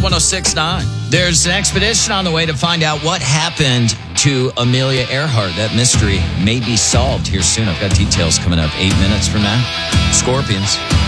1069. There's an expedition on the way to find out what happened to Amelia Earhart. That mystery may be solved here soon. I've got details coming up 8 minutes from now. Scorpions.